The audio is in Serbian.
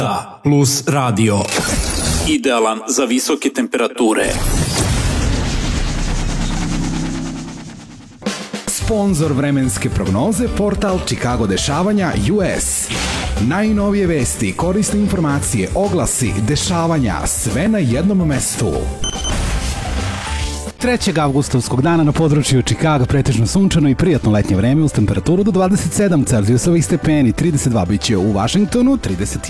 Delta plus radio. Idealan za visoke temperature. Sponzor vremenske prognoze, portal Chicago dešavanja US. Najnovije vesti, korisne informacije, oglasi, dešavanja, sve na jednom mestu. 3. avgustovskog dana na području Chicaga pretežno sunčano i prijatno letnje vreme uz temperaturu do 27 celzijusovih stepeni, 32 biće u Washingtonu, 31